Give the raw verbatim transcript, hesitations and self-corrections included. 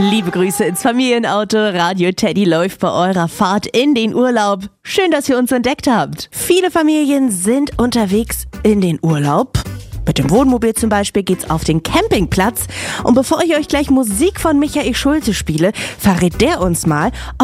Liebe Grüße ins Familienauto. Radio Teddy läuft bei eurer Fahrt in den Urlaub. Schön, dass ihr uns entdeckt habt. Viele Familien sind unterwegs in den Urlaub. Mit dem Wohnmobil zum Beispiel geht's auf den Campingplatz. Und bevor ich euch gleich Musik von Michael Schulze spiele, verrät der uns mal,